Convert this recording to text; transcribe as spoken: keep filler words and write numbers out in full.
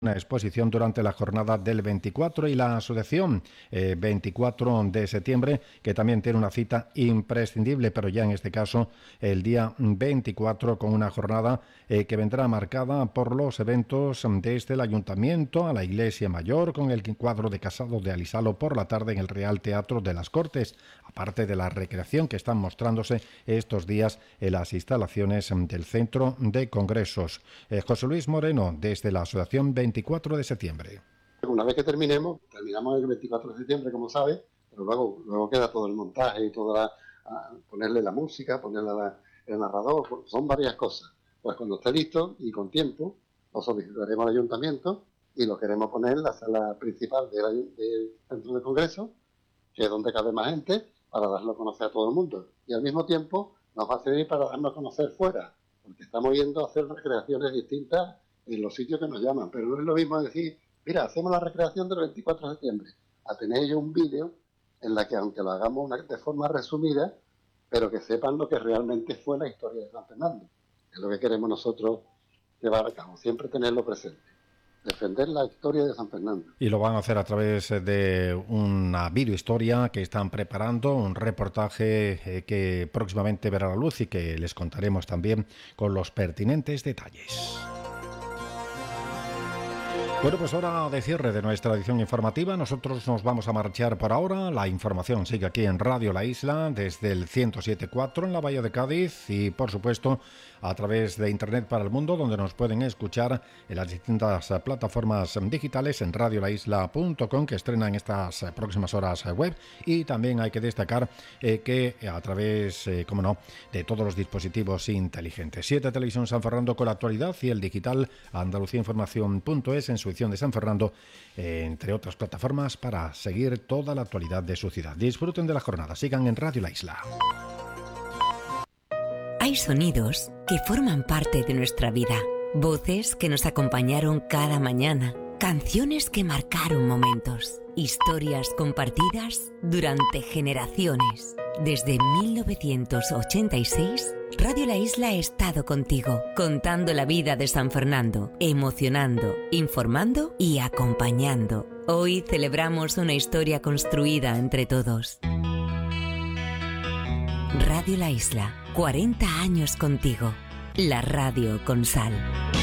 una exposición durante la jornada del veinticuatro y la asociación eh, veinticuatro de septiembre, que también tiene una cita imprescindible, pero ya en este caso el día veinticuatro, con una jornada eh, que vendrá marcada por los eventos desde el Ayuntamiento a la Iglesia Mayor, con el cuadro de Casado de Alisalo por la tarde en el Real Teatro de las Cortes, aparte de la recreación que están mostrándose estos días en las instalaciones del Centro de Congresos. Eh, José Luis Moreno, desde la asociación veinticuatro de septiembre. Una vez que terminemos, terminamos el veinticuatro de septiembre, como sabes, pero luego, luego queda todo el montaje y toda la, a ponerle la música, ponerle la, el narrador, son varias cosas. Pues cuando esté listo y con tiempo, lo solicitaremos al ayuntamiento y lo queremos poner en la sala principal del, del Centro de Congreso, que es donde cabe más gente, para darlo a conocer a todo el mundo. Y al mismo tiempo nos va a servir para darnos a conocer fuera, porque estamos yendo a hacer recreaciones distintas en los sitios que nos llaman, pero no es lo mismo decir, mira, hacemos la recreación del veinticuatro de septiembre, a tener yo un vídeo en la que, aunque lo hagamos una, de forma resumida, pero que sepan lo que realmente fue la historia de San Fernando. Es lo que queremos nosotros llevar a cabo, siempre tenerlo presente, defender la historia de San Fernando. Y lo van a hacer a través de una videohistoria que están preparando, un reportaje eh, que próximamente verá la luz y que les contaremos también con los pertinentes detalles. Bueno, pues hora de cierre de nuestra edición informativa. Nosotros nos vamos a marchar por ahora. La información sigue aquí en Radio La Isla, desde el ciento siete punto cuatro en la Bahía de Cádiz y, por supuesto, a través de Internet para el mundo, donde nos pueden escuchar en las distintas plataformas digitales en radio la isla punto com, que estrena en estas próximas horas web. Y también hay que destacar eh, que a través, eh, como no, de todos los dispositivos inteligentes. siete Televisión San Fernando con la actualidad y el digital andalucía información punto es en su edición de San Fernando, eh, entre otras plataformas, para seguir toda la actualidad de su ciudad. Disfruten de la jornada, sigan en Radio La Isla. Hay sonidos que forman parte de nuestra vida, voces que nos acompañaron cada mañana, canciones que marcaron momentos, historias compartidas durante generaciones. Desde mil novecientos ochenta y seis, Radio La Isla ha estado contigo, contando la vida de San Fernando, emocionando, informando y acompañando. Hoy celebramos una historia construida entre todos. Radio La Isla, cuarenta años contigo. La radio con sal.